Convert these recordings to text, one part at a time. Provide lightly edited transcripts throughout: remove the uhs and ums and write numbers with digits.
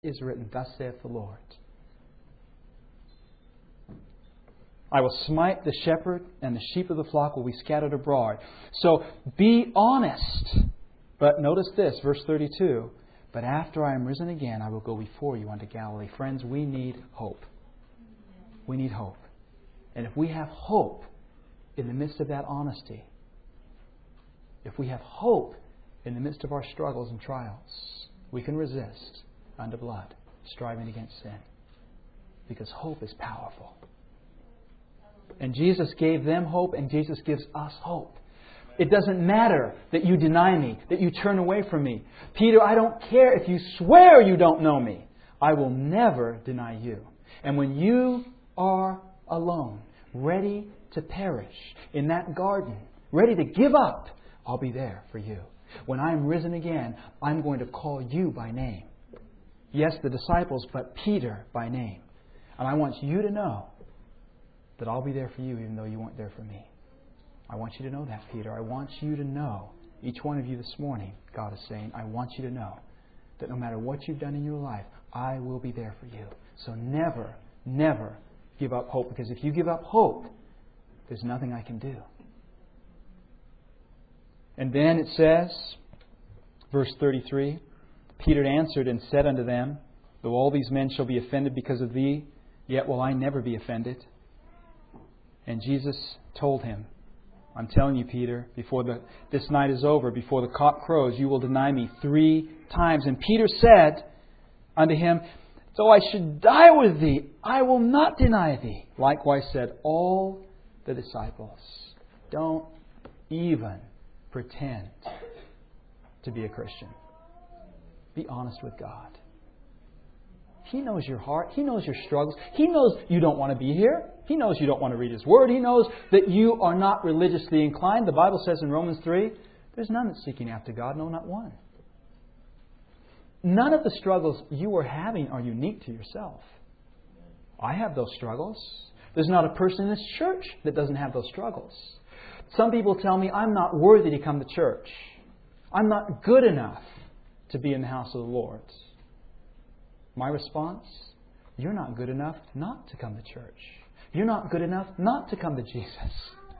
is written, thus saith the Lord. I will smite the shepherd, and the sheep of the flock will be scattered abroad. So be honest. But notice this, verse 32. But after I am risen again, I will go before you unto Galilee. Friends, we need hope. We need hope. And if we have hope in the midst of that honesty, if we have hope in the midst of our struggles and trials, we can resist unto blood, striving against sin. Because hope is powerful. And Jesus gave them hope, and Jesus gives us hope. It doesn't matter that you deny me, that you turn away from me. Peter, I don't care if you swear you don't know me. I will never deny you. And when you are alone, ready to perish in that garden, ready to give up, I'll be there for you. When I'm risen again, I'm going to call you by name. Yes, the disciples, but Peter by name. And I want you to know that I'll be there for you even though you weren't there for me. I want you to know that, Peter. I want you to know, each one of you this morning, God is saying, I want you to know that no matter what you've done in your life, I will be there for you. So never, never give up hope. Because if you give up hope, there's nothing I can do. And then it says, verse 33, Peter answered and said unto them, though all these men shall be offended because of thee, yet will I never be offended. And Jesus told him, I'm telling you, Peter, before this night is over, before the cock crows, you will deny me 3 times. And Peter said unto him, though I should die with thee, I will not deny thee. Likewise said all the disciples. Don't even pretend to be a Christian. Be honest with God. He knows your heart. He knows your struggles. He knows you don't want to be here. He knows you don't want to read His Word. He knows that you are not religiously inclined. The Bible says in Romans 3, there's none that's seeking after God, no, not one. None of the struggles you are having are unique to yourself. I have those struggles. There's not a person in this church that doesn't have those struggles. Some people tell me I'm not worthy to come to church. I'm not good enough to be in the house of the Lord. My response, you're not good enough not to come to church. You're not good enough not to come to Jesus.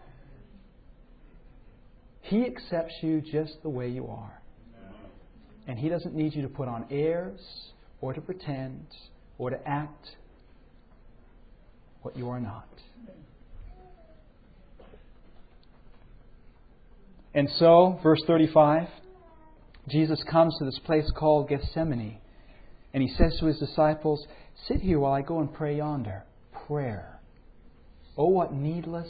He accepts you just the way you are. And He doesn't need you to put on airs or to pretend or to act what you are not. And so, verse 35, Jesus comes to this place called Gethsemane. And He says to His disciples, sit here while I go and pray yonder. Prayer. Oh, what needless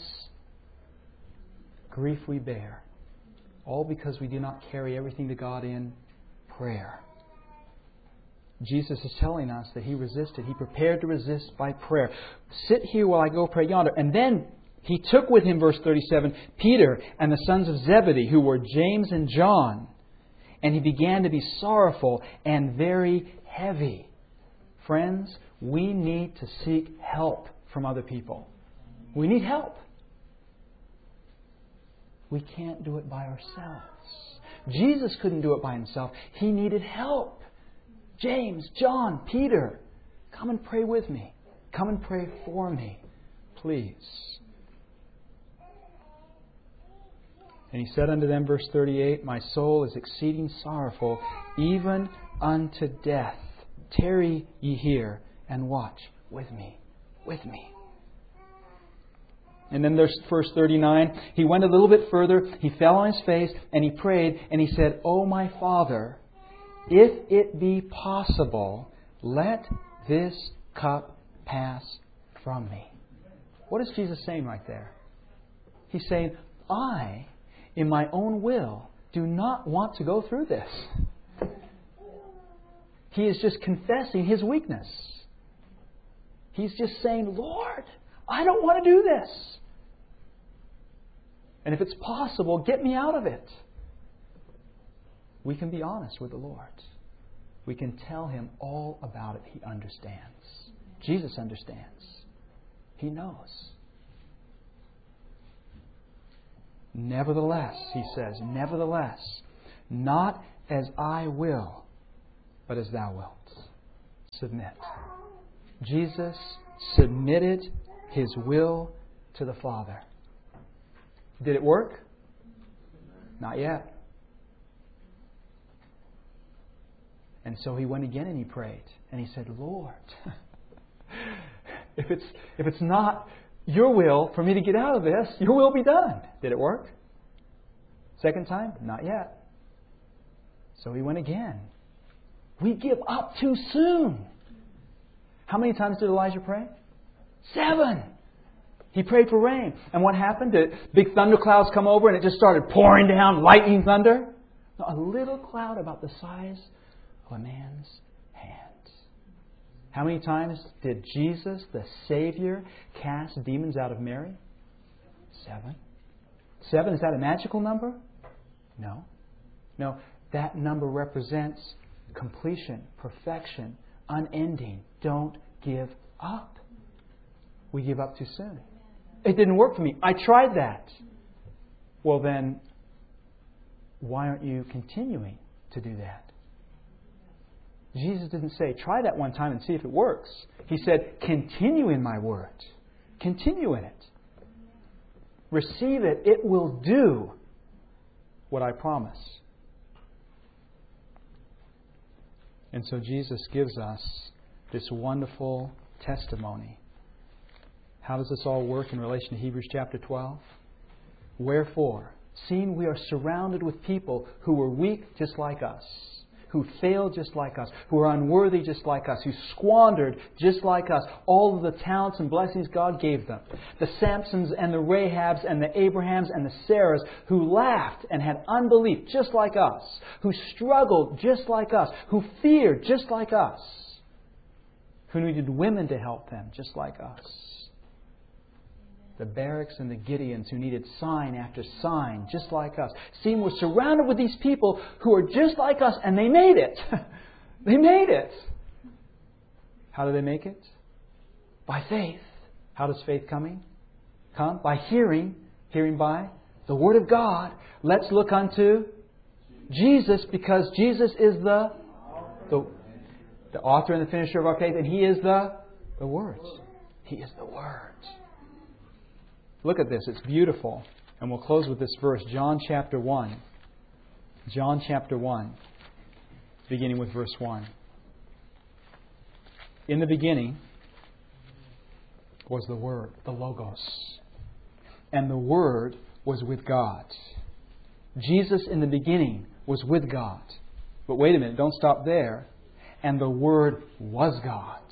grief we bear. All because we do not carry everything to God in prayer. Jesus is telling us that He resisted. He prepared to resist by prayer. Sit here while I go pray yonder. And then He took with Him, verse 37, Peter and the sons of Zebedee, who were James and John. And He began to be sorrowful and very heavy. Friends, we need to seek help from other people. We need help. We can't do it by ourselves. Jesus couldn't do it by Himself. He needed help. James, John, Peter, come and pray with me. Come and pray for me, please. And He said unto them, verse 38, my soul is exceeding sorrowful, even unto death. Tarry ye here and watch with me. With me. And then there's verse 39. He went a little bit further. He fell on His face and He prayed and He said, O my Father, if it be possible, let this cup pass from me. What is Jesus saying right there? He's saying, I, in my own will, do not want to go through this. He is just confessing his weakness. He's just saying, Lord, I don't want to do this. And if it's possible, get me out of it. We can be honest with the Lord. We can tell Him all about it. He understands. Jesus understands. He knows. Nevertheless, He says, nevertheless, not as I will, but as Thou wilt. submit. Jesus submitted His will to the Father. Did it work? Not yet. And so He went again and He prayed. And He said, Lord, if it's not Your will for me to get out of this, Your will be done. Did it work? Second time? Not yet. So He went again. We give up too soon. How many times did Elijah pray? 7. He prayed for rain. And what happened? Did big thunderclouds come over and it just started pouring down lightning thunder? No, a little cloud about the size of a man's hand. How many times did Jesus, the Savior, cast demons out of Mary? 7. 7, is that a magical number? No. No, that number represents completion, perfection, unending. Don't give up. We give up too soon. It didn't work for me. I tried that. Well then, why aren't you continuing to do that? Jesus didn't say, try that one time and see if it works. He said, continue in my word. Continue in it. Receive it. It will do what I promise. And so Jesus gives us this wonderful testimony. How does this all work in relation to Hebrews chapter 12? Wherefore, seeing we are surrounded with people who were weak just like us, who failed just like us, who are unworthy just like us, who squandered just like us all of the talents and blessings God gave them. The Samsons and the Rahabs and the Abrahams and the Sarahs who laughed and had unbelief just like us, who struggled just like us, who feared just like us, who needed women to help them just like us. The Barracks and the Gideons who needed sign after sign, just like us. See, we're surrounded with these people who are just like us, and they made it. They made it. How do they make it? By faith. How does faith come? By hearing. Hearing by the Word of God. Let's look unto Jesus, because Jesus is the author and the finisher of our faith, and He is the Word. He is the Word. Look at this. It's beautiful. And we'll close with this verse. John chapter 1. John chapter 1. Beginning with verse 1. In the beginning was the Word, the Logos. And the Word was with God. Jesus in the beginning was with God. But wait a minute. Don't stop there. And the Word was God.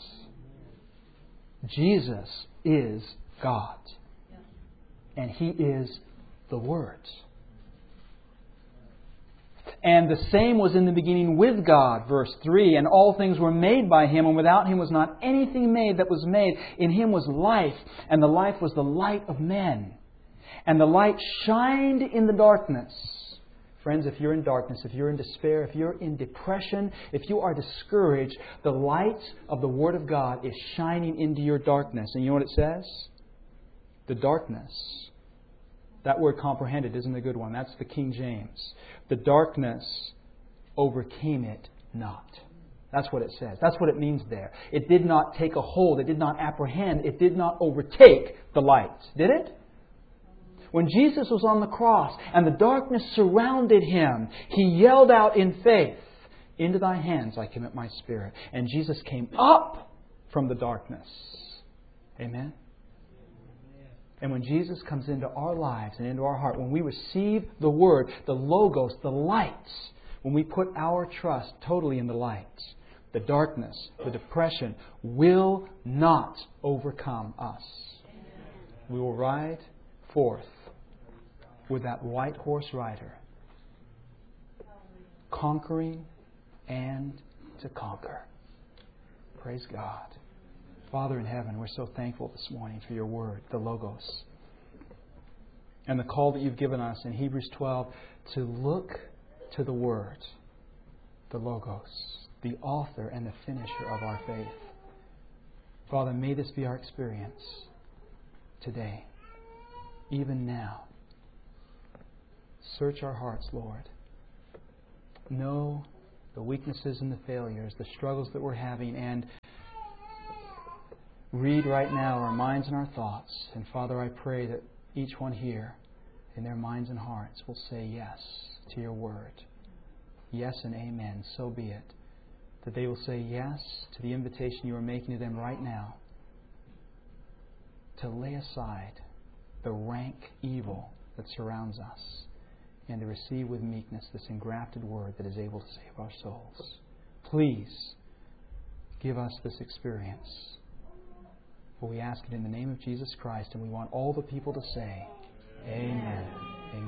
Jesus is God. And He is the Word. And the same was in the beginning with God, verse 3. And all things were made by Him, and without Him was not anything made that was made. In Him was life, and the life was the light of men. And the light shined in the darkness. Friends, if you're in darkness, if you're in despair, if you're in depression, if you are discouraged, the light of the Word of God is shining into your darkness. And you know what it says? The darkness. That word comprehended isn't a good one. That's the King James. The darkness overcame it not. That's what it says. That's what it means there. It did not take a hold. It did not apprehend. It did not overtake the light. Did it? When Jesus was on the cross and the darkness surrounded Him, He yelled out in faith, "Into Thy hands I commit my spirit." And Jesus came up from the darkness. Amen? And when Jesus comes into our lives and into our heart, when we receive the Word, the Logos, the light, when we put our trust totally in the light, the darkness, the depression will not overcome us. We will ride forth with that white horse rider, conquering and to conquer. Praise God. Father in heaven, we're so thankful this morning for Your Word, the Logos, and the call that You've given us in Hebrews 12 to look to the Word, the Logos, the author and the finisher of our faith. Father, may this be our experience today, even now. Search our hearts, Lord. Know the weaknesses and the failures, the struggles that we're having, and read right now our minds and our thoughts. And Father, I pray that each one here, in their minds and hearts, will say yes to your word. Yes and amen. So be it. That they will say yes to the invitation you are making to them right now to lay aside the rank evil that surrounds us and to receive with meekness this engrafted word that is able to save our souls. Please give us this experience. For we ask it in the name of Jesus Christ, and we want all the people to say, Amen. Amen.